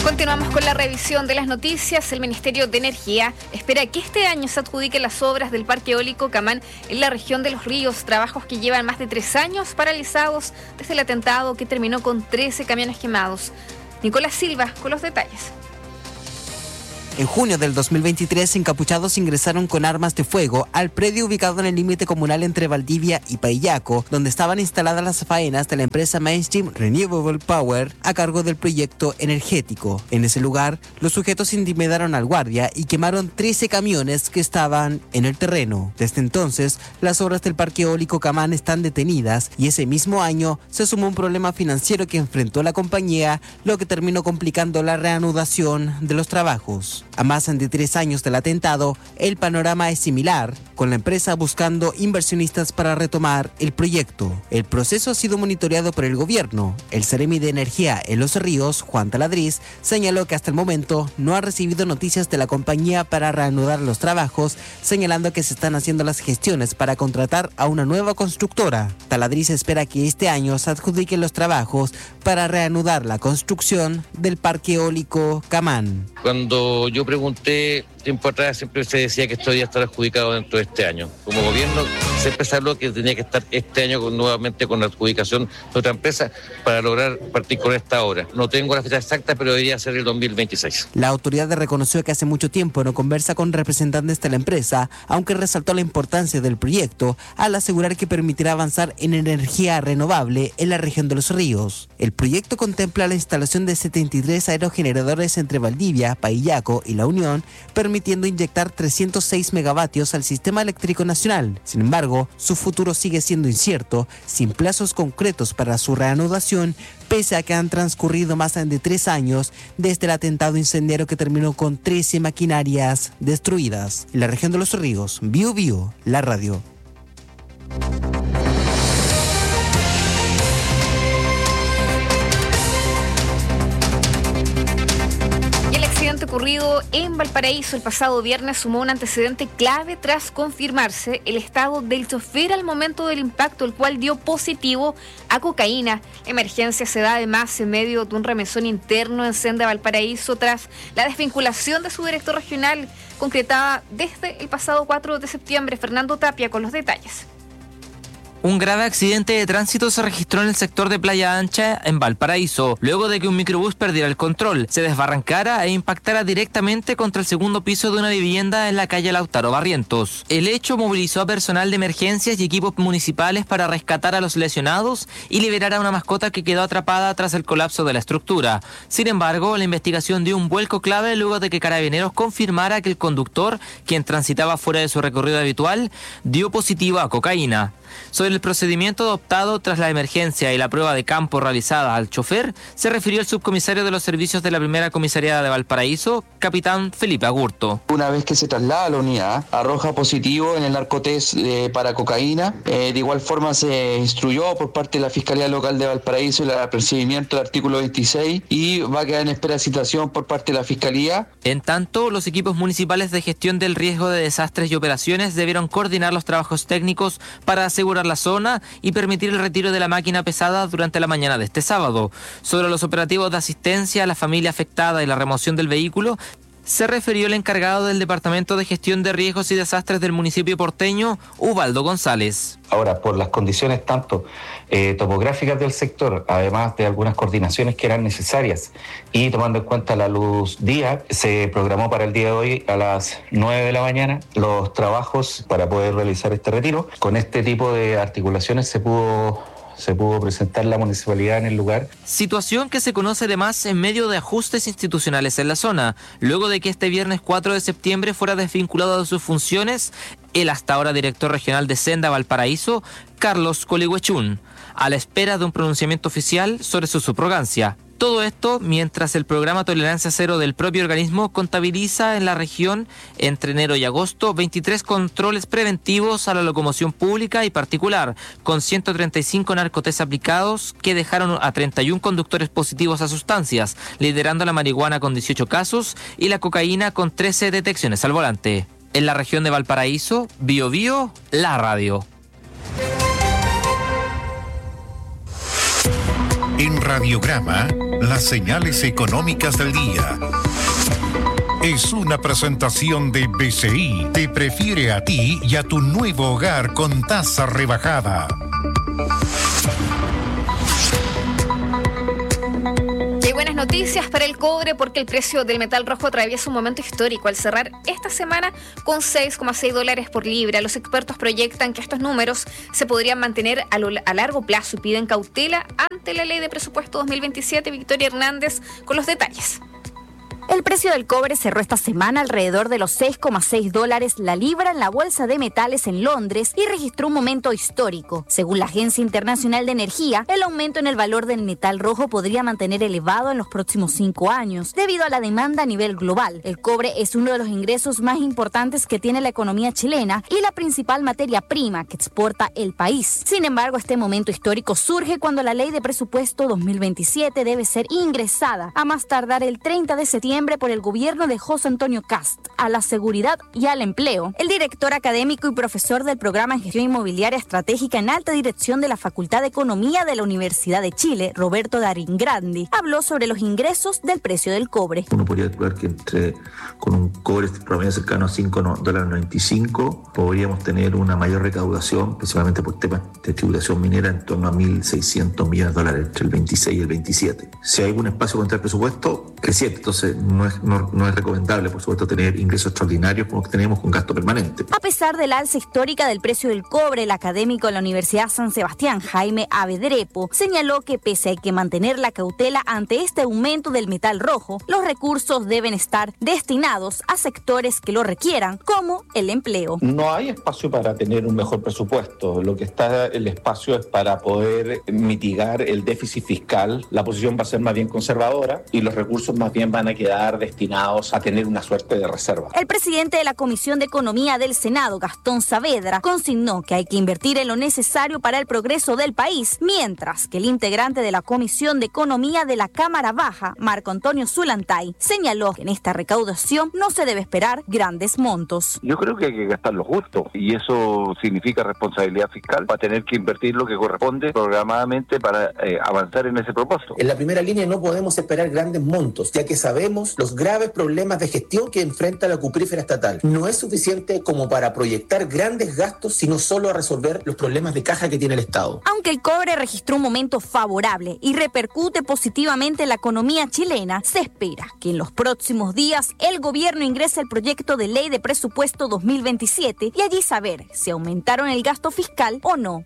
Continuamos con la revisión de las noticias. El Ministerio de Energía espera que este año se adjudiquen las obras del Parque Eólico Camán en la región de Los Ríos, trabajos que llevan más de 3 años paralizados desde el atentado que terminó con 13 camiones quemados. Nicolás Silva con los detalles. En junio del 2023, encapuchados ingresaron con armas de fuego al predio ubicado en el límite comunal entre Valdivia y Paillaco, donde estaban instaladas las faenas de la empresa Mainstream Renewable Power a cargo del proyecto energético. En ese lugar, los sujetos intimidaron al guardia y quemaron 13 camiones que estaban en el terreno. Desde entonces, las obras del Parque Eólico Camán están detenidas y ese mismo año se sumó un problema financiero que enfrentó la compañía, lo que terminó complicando la reanudación de los trabajos. A más de 3 años del atentado, el panorama es similar, con la empresa buscando inversionistas para retomar el proyecto. El proceso ha sido monitoreado por el gobierno. El Seremi de Energía en Los Ríos, Juan Taladriz, señaló que hasta el momento no ha recibido noticias de la compañía para reanudar los trabajos, señalando que se están haciendo las gestiones para contratar a una nueva constructora. Taladriz espera que este año se adjudiquen los trabajos para reanudar la construcción del Parque Eólico Camán. Cuando yo pregunté tiempo atrás, siempre se decía que esto debía estar adjudicado dentro de este año. Como gobierno siempre se habló que tenía que estar este año nuevamente con la adjudicación de otra empresa para lograr partir con esta obra. No tengo la fecha exacta, pero debería ser el 2026. La autoridad reconoció que hace mucho tiempo no conversa con representantes de la empresa, aunque resaltó la importancia del proyecto al asegurar que permitirá avanzar en energía renovable en la región de Los Ríos. El proyecto contempla la instalación de 73 aerogeneradores entre Valdivia, Paillaco y La Unión, permitiendo inyectar 306 megavatios al sistema eléctrico nacional. Sin embargo, su futuro sigue siendo incierto, sin plazos concretos para su reanudación, pese a que han transcurrido más de 3 años desde el atentado incendiario que terminó con 13 maquinarias destruidas. En la región de Los Ríos, Bio Bio, la radio. Ocurrido en Valparaíso el pasado viernes sumó un antecedente clave tras confirmarse el estado del chofer al momento del impacto, el cual dio positivo a cocaína. La emergencia se da además en medio de un remesón interno en Senda Valparaíso tras la desvinculación de su director regional, concretada desde el pasado 4 de septiembre. Fernando Tapia con los detalles. Un grave accidente de tránsito se registró en el sector de Playa Ancha, en Valparaíso, luego de que un microbús perdiera el control, se desbarrancara e impactara directamente contra el segundo piso de una vivienda en la calle Lautaro Barrientos. El hecho movilizó a personal de emergencias y equipos municipales para rescatar a los lesionados y liberar a una mascota que quedó atrapada tras el colapso de la estructura. Sin embargo, la investigación dio un vuelco clave luego de que Carabineros confirmara que el conductor, quien transitaba fuera de su recorrido habitual, dio positivo a cocaína. Sobre el procedimiento adoptado tras la emergencia y la prueba de campo realizada al chofer, se refirió el subcomisario de los servicios de la primera comisaría de Valparaíso, capitán Felipe Agurto. Una vez que se traslada a la unidad, arroja positivo en el narcotest para cocaína. De igual forma se instruyó por parte de la Fiscalía Local de Valparaíso el apercibimiento del artículo 26 y va a quedar en espera de citación por parte de la Fiscalía. En tanto, los equipos municipales de gestión del riesgo de desastres y operaciones debieron coordinar los trabajos técnicos para asegurar la zona y permitir el retiro de la máquina pesada durante la mañana de este sábado. Sobre los operativos de asistencia a la familia afectada y la remoción del vehículo, se refirió el encargado del Departamento de Gestión de Riesgos y Desastres del municipio porteño, Ubaldo González. Ahora, por las condiciones tanto topográficas del sector, además de algunas coordinaciones que eran necesarias, y tomando en cuenta la luz día, se programó para el día de hoy a las 9 de la mañana los trabajos para poder realizar este retiro. Con este tipo de articulaciones se pudo presentar la municipalidad en el lugar. Situación que se conoce además en medio de ajustes institucionales en la zona, luego de que este viernes 4 de septiembre fuera desvinculado de sus funciones el hasta ahora director regional de Senda Valparaíso, Carlos Coligüechún, a la espera de un pronunciamiento oficial sobre su subrogancia. Todo esto mientras el programa Tolerancia Cero del propio organismo contabiliza en la región entre enero y agosto 23 controles preventivos a la locomoción pública y particular, con 135 narcotests aplicados que dejaron a 31 conductores positivos a sustancias, liderando la marihuana con 18 casos y la cocaína con 13 detecciones al volante. En la región de Valparaíso, Bio Bio, la radio. En Radiograma, las señales económicas del día. Es una presentación de BCI. Te prefiere a ti y a tu nuevo hogar con tasa rebajada. Qué buenas noticias para el cobre, porque el precio del metal rojo atraviesa un momento histórico al cerrar esta semana con $6,6 por libra. Los expertos proyectan que estos números se podrían mantener a largo plazo y piden cautela ante la ley de presupuesto 2027. Victoria Hernández con los detalles. El precio del cobre cerró esta semana alrededor de los $6,6 la libra en la bolsa de metales en Londres y registró un momento histórico. Según la Agencia Internacional de Energía, el aumento en el valor del metal rojo podría mantener elevado en los próximos 5 años debido a la demanda a nivel global. El cobre es uno de los ingresos más importantes que tiene la economía chilena y la principal materia prima que exporta el país. Sin embargo, este momento histórico surge cuando la ley de presupuesto 2027 debe ser ingresada a más tardar el 30 de septiembre por el gobierno de José Antonio Kast a la seguridad y al empleo. El director académico y profesor del programa en gestión inmobiliaria estratégica en alta dirección de la Facultad de Economía de la Universidad de Chile, Roberto Daringrandi, habló sobre los ingresos del precio del cobre. Uno podría calcular que con un cobre promedio cercano a $5.95 podríamos tener una mayor recaudación, principalmente por temas de tributación minera, en torno a $1.600 millones entre el 26 y el 27. Si hay algún espacio contra el presupuesto, creciente. Entonces no es recomendable, por supuesto, tener ingresos extraordinarios como que tenemos con gasto permanente. A pesar del alza histórica del precio del cobre, el académico de la Universidad San Sebastián, Jaime Avedrepo, señaló que pese a que mantener la cautela ante este aumento del metal rojo, los recursos deben estar destinados a sectores que lo requieran, como el empleo. No hay espacio para tener un mejor presupuesto. Lo que está el espacio es para poder mitigar el déficit fiscal. La posición va a ser más bien conservadora y los recursos más bien van a quedar destinados a tener una suerte de reserva. El presidente de la Comisión de Economía del Senado, Gastón Saavedra, consignó que hay que invertir en lo necesario para el progreso del país, mientras que el integrante de la Comisión de Economía de la Cámara Baja, Marco Antonio Zulantay, señaló que en esta recaudación no se debe esperar grandes montos. Yo creo que hay que gastar lo justo y eso significa responsabilidad fiscal para tener que invertir lo que corresponde programadamente para avanzar en ese propósito. En la primera línea no podemos esperar grandes montos, ya que sabemos los graves problemas de gestión que enfrenta la cuprífera estatal. No es suficiente como para proyectar grandes gastos, sino solo a resolver los problemas de caja que tiene el Estado. Aunque el cobre registró un momento favorable y repercute positivamente en la economía chilena, se espera que en los próximos días el gobierno ingrese el proyecto de ley de presupuesto 2027 y allí saber si aumentaron el gasto fiscal o no.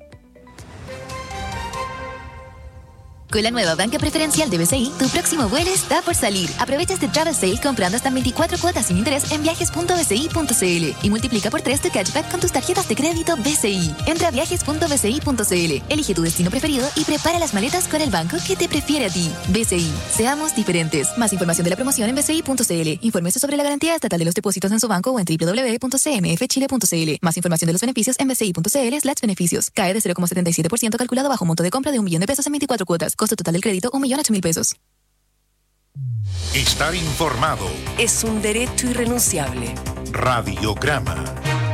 Con la nueva banca preferencial de BCI, tu próximo vuelo está por salir. Aprovecha este travel sale comprando hasta 24 cuotas sin interés en viajes.bci.cl y multiplica por 3 tu cashback con tus tarjetas de crédito BCI. Entra a viajes.bci.cl, elige tu destino preferido y prepara las maletas con el banco que te prefiere a ti. BCI, seamos diferentes. Más información de la promoción en bci.cl. Infórmese sobre la garantía estatal de los depósitos en su banco o en www.cmfchile.cl. Más información de los beneficios en bci.cl/beneficios. Cae de 0,77% calculado bajo monto de compra de $1.000.000 en 24 cuotas. Costo total del crédito, $1.008.000. Estar informado es un derecho irrenunciable. Radiograma.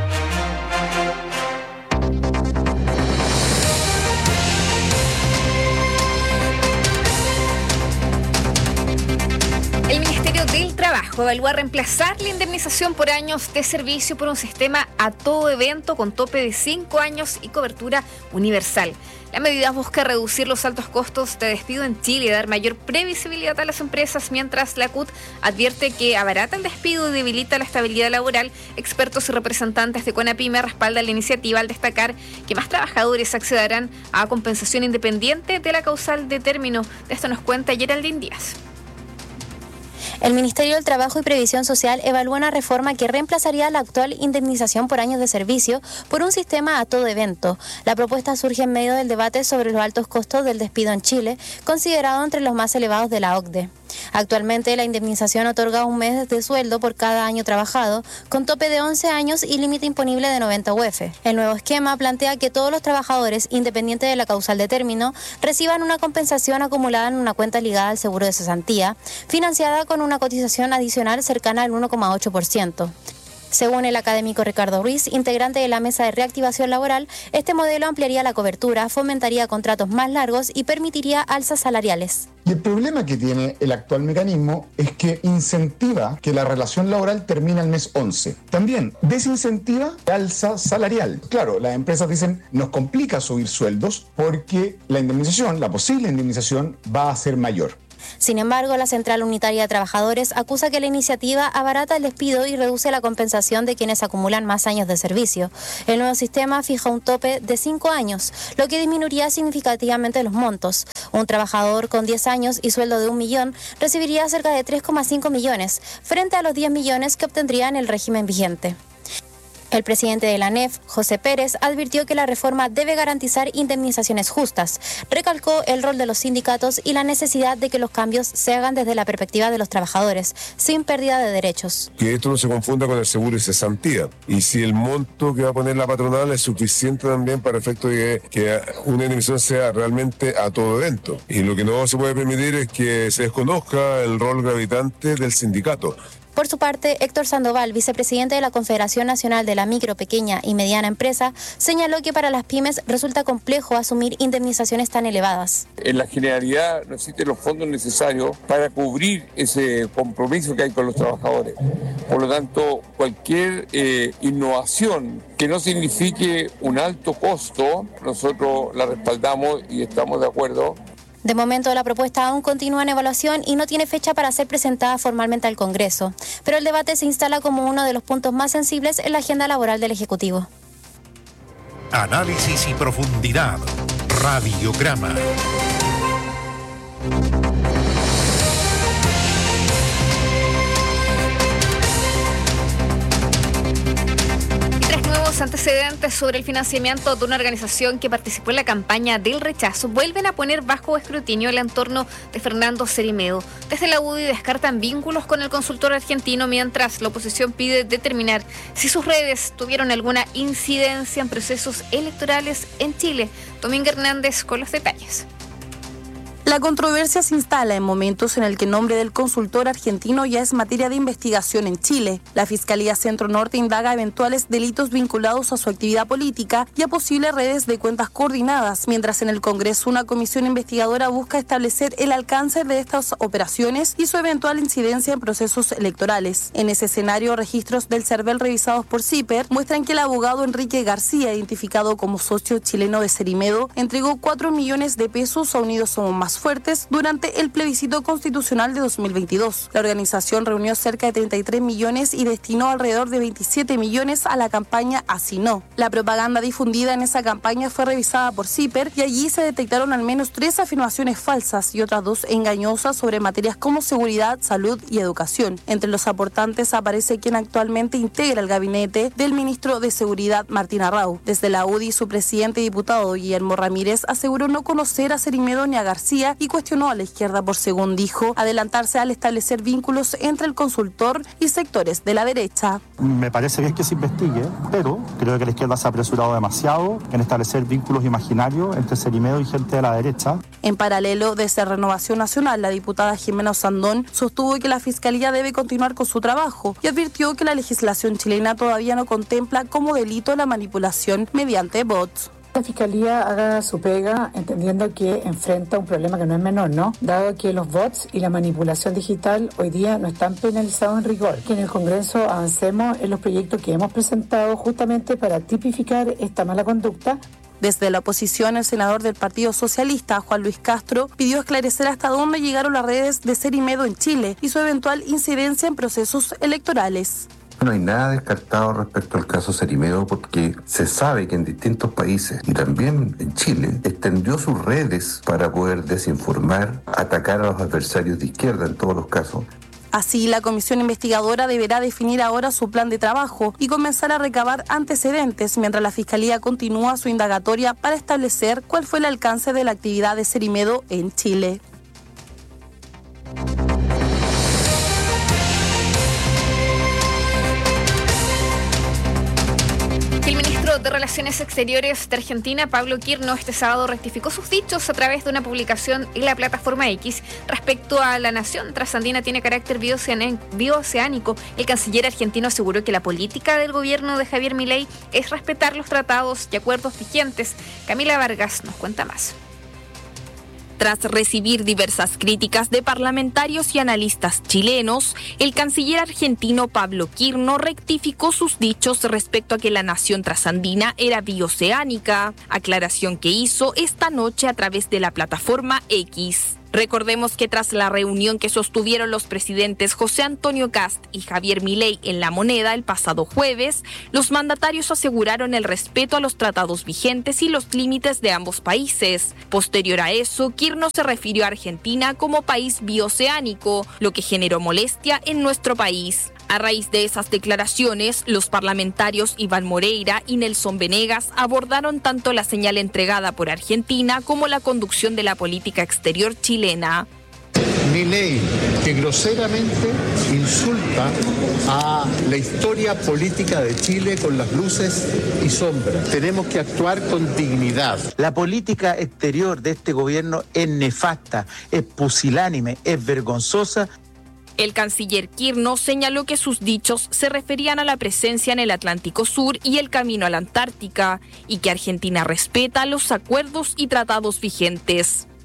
El Ministerio del Trabajo evalúa reemplazar la indemnización por años de servicio por un sistema a todo evento con tope de 5 años y cobertura universal. La medida busca reducir los altos costos de despido en Chile y dar mayor previsibilidad a las empresas, mientras la CUT advierte que abarata el despido y debilita la estabilidad laboral. Expertos y representantes de CONAPYME respaldan la iniciativa al destacar que más trabajadores accederán a compensación independiente de la causal de término. De esto nos cuenta Geraldine Díaz. El Ministerio del Trabajo y Previsión Social evalúa una reforma que reemplazaría la actual indemnización por años de servicio por un sistema a todo evento. La propuesta surge en medio del debate sobre los altos costos del despido en Chile, considerado entre los más elevados de la OCDE. Actualmente la indemnización otorga un mes de sueldo por cada año trabajado, con tope de 11 años y límite imponible de 90 UF. El nuevo esquema plantea que todos los trabajadores, independiente de la causal de término, reciban una compensación acumulada en una cuenta ligada al seguro de cesantía, financiada con una cotización adicional cercana al 1,8%. Según el académico Ricardo Ruiz, integrante de la Mesa de Reactivación Laboral, este modelo ampliaría la cobertura, fomentaría contratos más largos y permitiría alzas salariales. Y el problema que tiene el actual mecanismo es que incentiva que la relación laboral termine al mes 11. También desincentiva la alza salarial. Claro, las empresas dicen, nos complica subir sueldos porque la indemnización, la posible indemnización, va a ser mayor. Sin embargo, la Central Unitaria de Trabajadores acusa que la iniciativa abarata el despido y reduce la compensación de quienes acumulan más años de servicio. El nuevo sistema fija un tope de 5 años, lo que disminuiría significativamente los montos. Un trabajador con 10 años y sueldo de 1 millón recibiría cerca de 3,5 millones, frente a los 10 millones que obtendría en el régimen vigente. El presidente de la ANEF, José Pérez, advirtió que la reforma debe garantizar indemnizaciones justas. Recalcó el rol de los sindicatos y la necesidad de que los cambios se hagan desde la perspectiva de los trabajadores, sin pérdida de derechos. Que esto no se confunda con el seguro y cesantía. Y si el monto que va a poner la patronal es suficiente también para efecto de que una indemnización sea realmente a todo evento. Y lo que no se puede permitir es que se desconozca el rol gravitante del sindicato. Por su parte, Héctor Sandoval, vicepresidente de la Confederación Nacional de la Micro, Pequeña y Mediana Empresa, señaló que para las pymes resulta complejo asumir indemnizaciones tan elevadas. En la generalidad no existen los fondos necesarios para cubrir ese compromiso que hay con los trabajadores. Por lo tanto, cualquier innovación que no signifique un alto costo, nosotros la respaldamos y estamos de acuerdo. De momento, la propuesta aún continúa en evaluación y no tiene fecha para ser presentada formalmente al Congreso, pero el debate se instala como uno de los puntos más sensibles en la agenda laboral del Ejecutivo. Análisis y profundidad. Radiograma. Antecedentes sobre el financiamiento de una organización que participó en la campaña del rechazo vuelven a poner bajo escrutinio el entorno de Fernando Cerimedo. Desde la UDI descartan vínculos con el consultor argentino, mientras la oposición pide determinar si sus redes tuvieron alguna incidencia en procesos electorales en Chile. Domingo Hernández con los detalles. La controversia se instala en momentos en el que el nombre del consultor argentino ya es materia de investigación en Chile. La Fiscalía Centro Norte indaga eventuales delitos vinculados a su actividad política y a posibles redes de cuentas coordinadas, mientras en el Congreso una comisión investigadora busca establecer el alcance de estas operaciones y su eventual incidencia en procesos electorales. En ese escenario, registros del CERVEL revisados por CIPER muestran que el abogado Enrique García, identificado como socio chileno de Cerimedo, entregó 4 millones de pesos a Unidos Somos Más Fuertes durante el plebiscito constitucional de 2022. La organización reunió cerca de 33 millones y destinó alrededor de 27 millones a la campaña Así No. La propaganda difundida en esa campaña fue revisada por CIPER y allí se detectaron al menos 3 afirmaciones falsas y otras 2 engañosas sobre materias como seguridad, salud y educación. Entre los aportantes aparece quien actualmente integra el gabinete del ministro de Seguridad, Martín Arrau. Desde la UDI, su presidente y diputado Guillermo Ramírez aseguró no conocer a Cerimedo ni a García y cuestionó a la izquierda por, según dijo, adelantarse al establecer vínculos entre el consultor y sectores de la derecha. Me parece bien que se investigue, pero creo que la izquierda se ha apresurado demasiado en establecer vínculos imaginarios entre Cerimedo y gente de la derecha. En paralelo, desde Renovación Nacional, la diputada Jimena Osandón sostuvo que la Fiscalía debe continuar con su trabajo y advirtió que la legislación chilena todavía no contempla como delito la manipulación mediante bots. La Fiscalía haga su pega entendiendo que enfrenta un problema que no es menor, ¿no? Dado que los bots y la manipulación digital hoy día no están penalizados en rigor. Que en el Congreso avancemos en los proyectos que hemos presentado justamente para tipificar esta mala conducta. Desde la oposición, el senador del Partido Socialista, Juan Luis Castro, pidió esclarecer hasta dónde llegaron las redes de Cerimedo en Chile y su eventual incidencia en procesos electorales. No hay nada descartado respecto al caso Cerimedo porque se sabe que en distintos países y también en Chile extendió sus redes para poder desinformar, atacar a los adversarios de izquierda en todos los casos. Así, la comisión investigadora deberá definir ahora su plan de trabajo y comenzar a recabar antecedentes mientras la Fiscalía continúa su indagatoria para establecer cuál fue el alcance de la actividad de Cerimedo en Chile. El ministro ministro de Relaciones Exteriores de Argentina, Pablo Quirno, este sábado rectificó sus dichos a través de una publicación en la plataforma X respecto a la nación trasandina tiene carácter bioceánico. El canciller argentino aseguró que la política del gobierno de Javier Milei es respetar los tratados y acuerdos vigentes. Camila Vargas nos cuenta más. Tras recibir diversas críticas de parlamentarios y analistas chilenos, el canciller argentino Pablo Quirno rectificó sus dichos respecto a que la nación trasandina era bioceánica, aclaración que hizo esta noche a través de la plataforma X. Recordemos que tras la reunión que sostuvieron los presidentes José Antonio Kast y Javier Milei en La Moneda el pasado jueves, los mandatarios aseguraron el respeto a los tratados vigentes y los límites de ambos países. Posterior a eso, Quirno se refirió a Argentina como país bioceánico, lo que generó molestia en nuestro país. A raíz de esas declaraciones, los parlamentarios Iván Moreira y Nelson Venegas abordaron tanto la señal entregada por Argentina como la conducción de la política exterior chilena. Milei, que groseramente insulta a la historia política de Chile con las luces y sombras. Tenemos que actuar con dignidad. La política exterior de este gobierno es nefasta, es pusilánime, es vergonzosa. El canciller Quirno señaló que sus dichos se referían a la presencia en el Atlántico Sur y el camino a la Antártica, y que Argentina respeta los acuerdos y tratados vigentes.